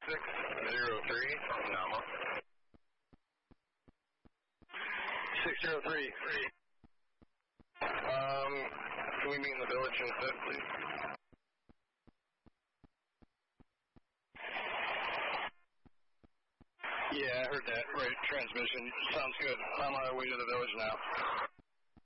603, Nama. 603. Can we meet in the village instead, please? Yeah, I heard that. Right, transmission. Sounds good. I'm on my way to the village now.